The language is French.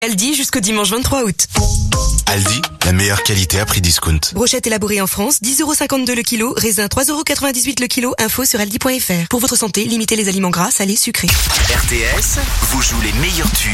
Aldi jusqu'au dimanche 23 août. Aldi, la meilleure qualité à prix discount. Brochette élaborée en France, 10,52€ le kilo. Raisin, 3,98€ le kilo. Info sur aldi.fr. Pour votre santé, limitez les aliments gras, salés, sucrés. RTS vous joue les meilleurs tubes.